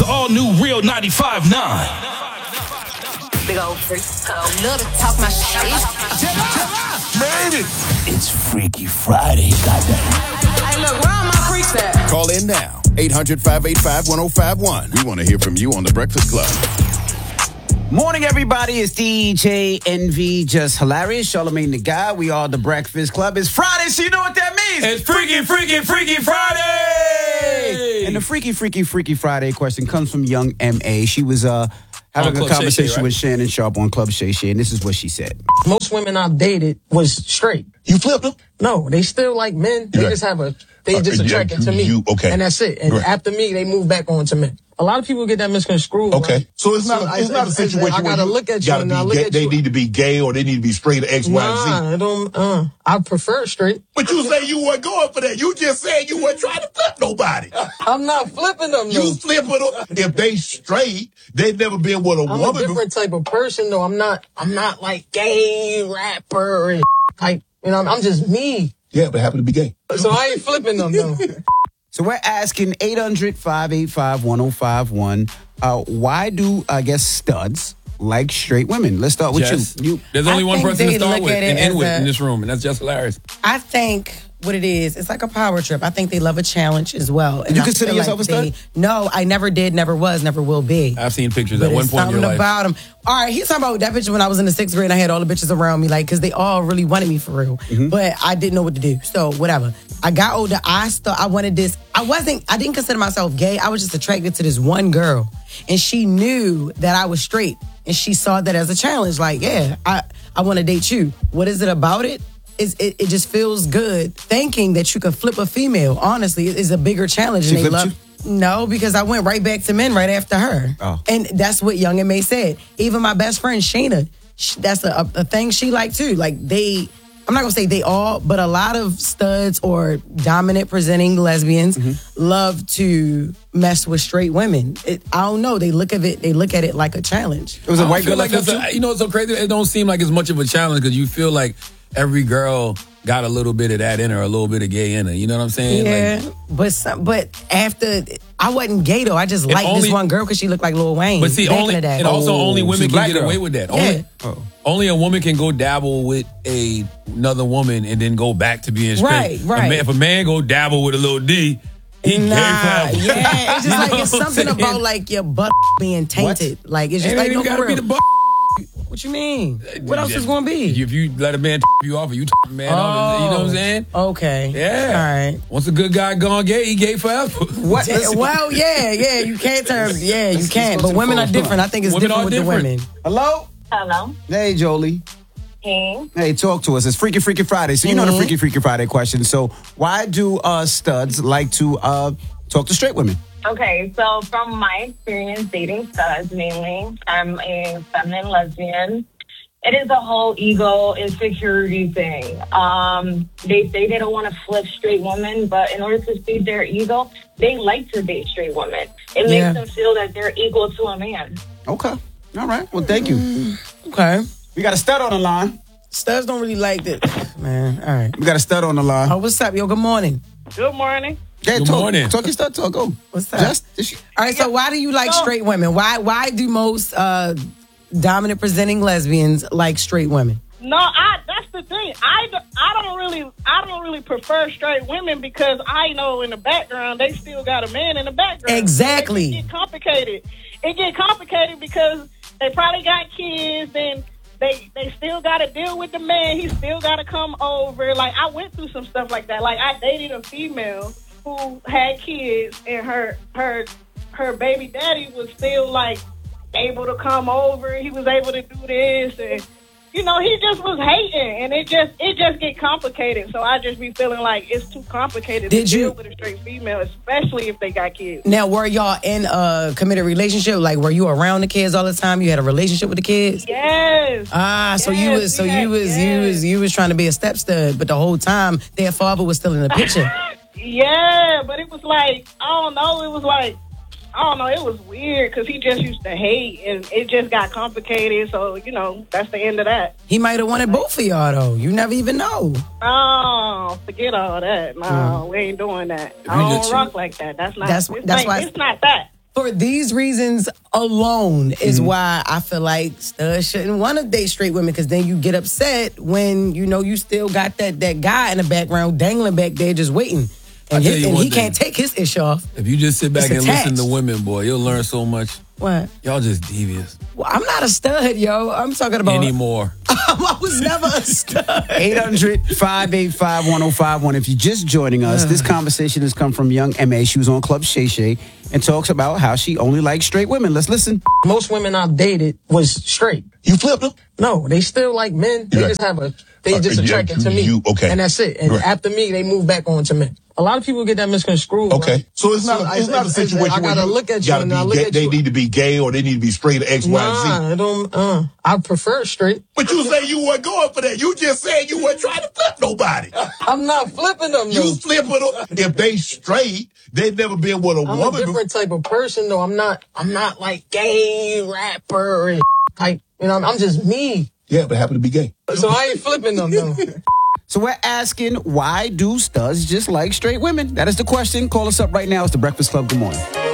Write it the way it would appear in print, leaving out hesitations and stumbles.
all-new Real 95.9. Big old freak. Love to talk my shit. Made it. It's Freaky Friday, goddamn. Hey, look, where are my freaks at? Call in now. 800-585-1051. We want to hear from you on The Breakfast Club. Morning, everybody. It's DJ NV, just hilarious. Charlamagne the Guy. We are The Breakfast Club. It's Friday, so you know what that means. It's Freaky Friday. And the Freaky Friday question comes from young M.A. She was having a conversation with Shannon Sharp on Club Shay Shay, and this is what she said. Most women I've dated was straight. You flipped them? No, they still like men. They just have they just attracted to me. Okay. And that's it. And after me, they move back on to men. A lot of people get that misconstrued. Okay. Right? So it's not a situation I gotta look at you and I look at they you. need to be gay or they need to be straight or X, Y, and Z. I don't, I prefer straight. But you say you weren't going for that. You just said you weren't trying to flip nobody. I'm not flipping them, You flipping them. If they straight, they've never been with a I'm woman. a different type of person, though. I'm not like gay rapper and like, you know, I'm just me. Yeah, but happen to be gay. So I ain't flipping them, though. So we're asking 800-585-1051, why do, I guess, studs like straight women? Let's start with you. There's only one person to start with and end with as in this room, and that's just hilarious. I think what it is, it's like a power trip. I think they love a challenge as well. And You I consider feel yourself a stud? No, I never did, never was, never will be. I've seen pictures at But one it's point in your something life. about them. All right, he's talking about that picture when I was in the 6th grade and I had all the bitches around me, like, because they all really wanted me for real. But I didn't know what to do. So, whatever. I got older. I wanted this. I didn't consider myself gay. I was just attracted to this one girl. And she knew that I was straight. And she saw that as a challenge. Like, yeah, I want to date you. What is it about it? It just feels good thinking that you can flip a female. Honestly, it is a bigger challenge. She and they flipped love. No, because I went right back to men right after her. Oh. And that's what Young and May said. Even my best friend, Shayna, that's a thing she liked too. Like I'm not going to say they all, but a lot of studs or dominant presenting lesbians love to mess with straight women. I don't know. They look at it like a challenge. It was a white girl like like that's you know what's so crazy? It don't seem like it's much of a challenge because you feel like every girl got a little bit of that in her, a little bit of gay in her. You know what I'm saying? Yeah, Like, but after I wasn't gay though. I just liked this one girl because she looked like Lil Wayne. but see, back only in the day. and also only women she's can black get girl. away with that. Yeah. Only a woman can go dabble with another woman and then go back to being straight. Right. If a man go dabble with a little D, he gay forever. Yeah, it's just like it's know what I'm something saying? about like your butt being tainted. Like it's just It like ain't no even for gotta be real. the butt. What you mean? What else is going to be? If you let a man you off, or you a man off, you know what I'm saying? Okay. Yeah. All right. Once a good guy gone gay, he gay forever. What? Well, yeah, you can't turn. Yeah, you can't. But women are different. I think it's Women different are with different. the women. Hello? Hello. Hey, Jolie. Hey. Hey, talk to us. It's Freaky Friday. So you know the Freaky Friday question. So why do studs like to talk to straight women? Okay, so from my experience dating studs mainly, I'm a feminine lesbian. It is a whole ego insecurity thing. They say they don't want to flip straight women, but in order to feed their ego, they like to date straight women. It makes them feel that they're equal to a man. Okay. All right. Well, thank you. Okay. We got a stud on the line. Studs don't really like that. Man, all right. We got a stud on the line. Oh, what's up, yo? Good morning. Good morning. Yeah, Good talk, morning. Talk your stud. Talk. Go. What's up? All right, so why do you like straight women? Why do most dominant presenting lesbians like straight women? No, that's the thing. I don't really prefer straight women because I know in the background they still got a man in the background. Exactly. So it get complicated. It get complicated because they probably got kids and they still got to deal with the man. He still got to come over. Like I went through some stuff like that. Like I dated a female who had kids and her baby daddy was still like able to come over. He was able to do this and you know, he just was hating, and it just get complicated. So I just be feeling like it's too complicated to deal with a straight female, especially if they got kids. Now, were y'all in a committed relationship? Like, were you around the kids all the time? You had a relationship with the kids? Yes. So yes, you was trying to be a step stud, but the whole time their father was still in the picture. Yeah, but it was like I don't know. It was like. I don't know, it was weird because he just used to hate and it just got complicated. So, you know, that's the end of that. He might have wanted both of y'all, though. You never even know. Oh, forget all that. No, we ain't doing that. I don't rock like that. That's why. It's not that. For these reasons alone is why I feel like studs shouldn't want to date straight women, because then you get upset when you know you still got that guy in the background dangling back there just waiting. And, he can't take his ish off. If you just sit back It's and attached. listen to women, boy, you'll learn so much. What? Y'all just devious. Well, I'm not a stud, yo. I'm talking about Anymore. I was never a stud. 800-585-1051. If you're just joining us, this conversation has come from young M.A. She was on Club Shay Shay and talks about how she only likes straight women. Let's listen. Most women I've dated was straight. You flipped them? No, they still like men. They Right. just have they just yeah, attracted to me. okay. And that's it. And Right. after me, they move back on to men. A lot of people get that misconstrued. Okay. Like, So it's not a situation I gotta look at you gotta and be I look gay, at they you. need to be gay or they need to be straight or X, Y, and Z. Nah, I don't. I prefer straight. But you say you weren't going for that. You just said you weren't trying to flip nobody. I'm not flipping them. You though. flipping them. If they straight, they've never been with a I'm woman. a different type of person, though. I'm not like gay rapper and type. You know, I'm just me. Yeah, but happen to be gay. So I ain't flipping them though. So we're asking, why do studs just like straight women? That is the question. Call us up right now. It's The Breakfast Club. Good morning.